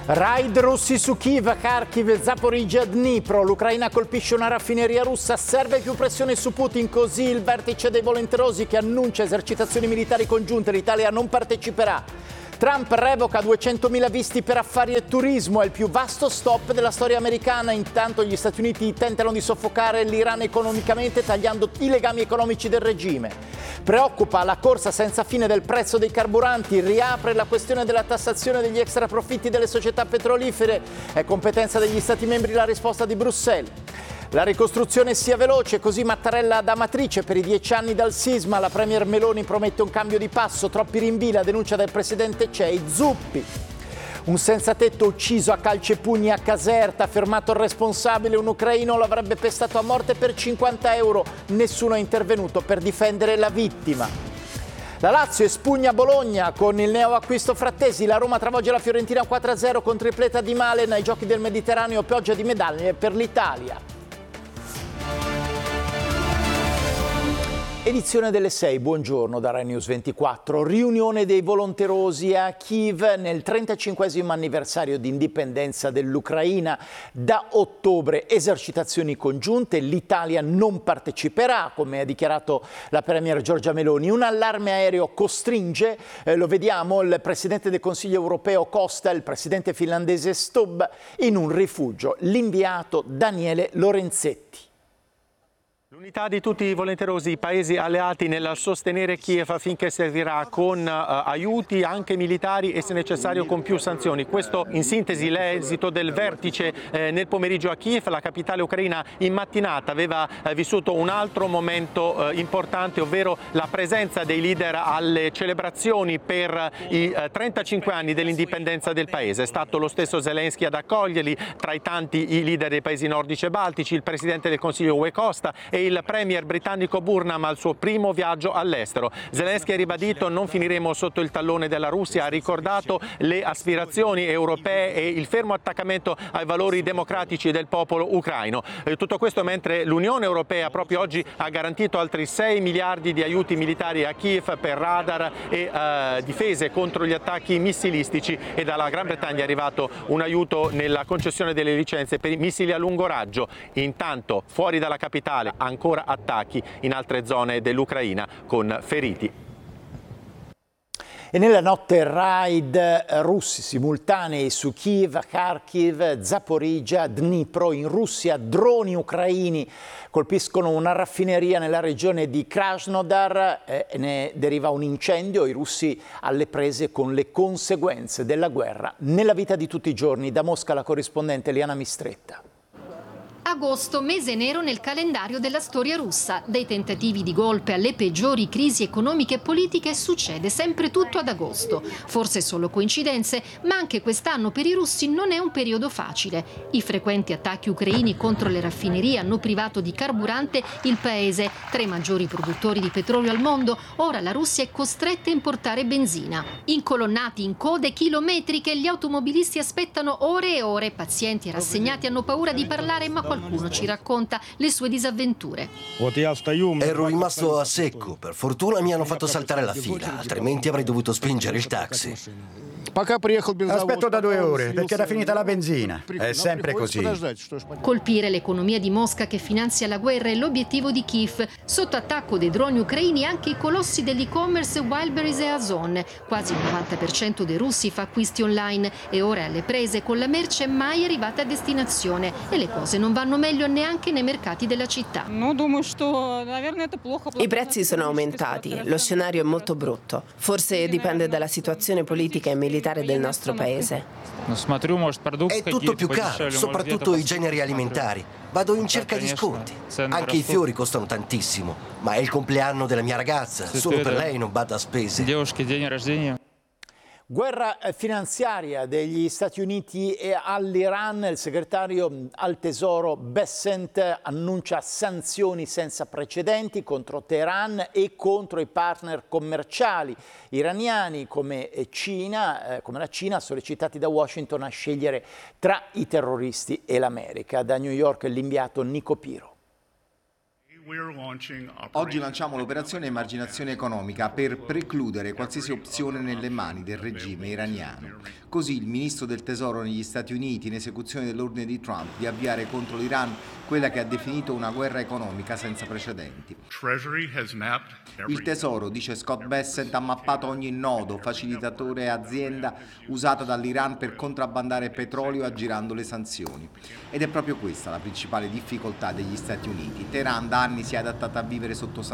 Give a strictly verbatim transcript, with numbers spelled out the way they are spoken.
Raid russi su Kiev, Kharkiv, Zaporizhzhia, Dnipro. L'Ucraina colpisce una raffineria russa, serve più pressione su Putin, così il vertice dei volenterosi che annuncia esercitazioni militari congiunte. L'Italia non parteciperà. Trump revoca duecentomila visti per affari e turismo, è il più vasto stop della storia americana. Intanto gli Stati Uniti tentano di soffocare l'Iran economicamente tagliando i legami economici del regime. Preoccupa la corsa senza fine del prezzo dei carburanti, riapre la questione della tassazione degli extraprofitti delle società petrolifere. È competenza degli Stati membri la risposta di Bruxelles. La ricostruzione sia veloce, così Mattarella da matrice per i dieci anni dal sisma. La premier Meloni promette un cambio di passo, troppi rinvii, la denuncia del presidente C E I Zuppi. Un senzatetto ucciso a calci e pugni a Caserta, fermato il responsabile, un ucraino l'avrebbe pestato a morte per cinquanta euro, nessuno è intervenuto per difendere la vittima. La Lazio espugna Bologna con il neoacquisto Frattesi, la Roma travolge la Fiorentina quattro a zero con tripletta di Malen. Ai Giochi del Mediterraneo pioggia di medaglie per l'Italia. Edizione delle sei, buongiorno da Rai News ventiquattro. Riunione dei volonterosi a Kiev nel trentacinquesimo anniversario di indipendenza dell'Ucraina. Da ottobre esercitazioni congiunte, l'Italia non parteciperà, come ha dichiarato la premier Giorgia Meloni. Un allarme aereo costringe, eh, lo vediamo, il presidente del Consiglio europeo Costa, il presidente finlandese Stubb in un rifugio, l'inviato Daniele Lorenzetti. L'unità di tutti i volenterosi paesi alleati nel sostenere Kiev finché servirà con uh, aiuti anche militari e se necessario con più sanzioni. Questo in sintesi l'esito del vertice eh, nel pomeriggio a Kiev. La capitale ucraina in mattinata aveva eh, vissuto un altro momento eh, importante, ovvero la presenza dei leader alle celebrazioni per i eh, trentacinque anni dell'indipendenza del paese. È stato lo stesso Zelensky ad accoglierli, tra i tanti i leader dei paesi nordici e baltici, il presidente del Consiglio U E Costa e il premier britannico Burnham al suo primo viaggio all'estero. Zelensky ha ribadito: non finiremo sotto il tallone della Russia, ha ricordato le aspirazioni europee e il fermo attaccamento ai valori democratici del popolo ucraino. Eh, tutto questo mentre l'Unione Europea proprio oggi ha garantito altri sei miliardi di aiuti militari a Kiev per radar e eh, difese contro gli attacchi missilistici, e dalla Gran Bretagna è arrivato un aiuto nella concessione delle licenze per i missili a lungo raggio. Intanto fuori dalla capitale ancora attacchi in altre zone dell'Ucraina con feriti. E nella notte raid russi simultanei su Kiev, Kharkiv, Zaporizhzhia, Dnipro. In Russia droni ucraini colpiscono una raffineria nella regione di Krasnodar e ne deriva un incendio. I russi alle prese con le conseguenze della guerra nella vita di tutti i giorni. Da Mosca la corrispondente Liana Mistretta. Agosto, mese nero nel calendario della storia russa. Dai tentativi di golpe alle peggiori crisi economiche e politiche succede sempre tutto ad agosto. Forse solo coincidenze, ma anche quest'anno per i russi non è un periodo facile. I frequenti attacchi ucraini contro le raffinerie hanno privato di carburante il paese, tra i maggiori produttori di petrolio al mondo. Ora la Russia è costretta a importare benzina. Incolonnati in code chilometriche, gli automobilisti aspettano ore e ore, pazienti e rassegnati hanno paura di parlare, ma qualcuno ci racconta le sue disavventure. Ero rimasto a secco, per fortuna mi hanno fatto saltare la fila, altrimenti avrei dovuto spingere il taxi. Aspetto da due ore perché era finita la benzina. È sempre così. Colpire l'economia di Mosca che finanzia la guerra è l'obiettivo di Kiev. Sotto attacco dei droni ucraini anche i colossi dell'e-commerce Wildberries e Ozon. Quasi il novanta per cento dei russi fa acquisti online e ora è alle prese con la merce mai arrivata a destinazione. E le cose non vanno meglio neanche nei mercati della città. I prezzi sono aumentati, lo scenario è molto brutto. Forse dipende dalla situazione politica e militare del nostro paese. È tutto più caro, soprattutto i generi alimentari. Vado in cerca di sconti. Anche i fiori costano tantissimo, ma è il compleanno della mia ragazza, solo per lei non bada a spese. Guerra finanziaria degli Stati Uniti e all'Iran. Il segretario al Tesoro Bessent annuncia sanzioni senza precedenti contro Teheran e contro i partner commerciali iraniani come Cina, eh, come la Cina, sollecitati da Washington a scegliere tra i terroristi e l'America. Da New York l'inviato Nico Piro. Oggi lanciamo l'operazione emarginazione economica per precludere qualsiasi opzione nelle mani del regime iraniano. Così il ministro del Tesoro negli Stati Uniti, in esecuzione dell'ordine di Trump di avviare contro l'Iran quella che ha definito una guerra economica senza precedenti. Il Tesoro, dice Scott Bessent, ha mappato ogni nodo, facilitatore e azienda usata dall'Iran per contrabbandare petrolio aggirando le sanzioni. Ed è proprio questa la principale difficoltà degli Stati Uniti. Teheran da anni si è adattata a vivere sotto sanzioni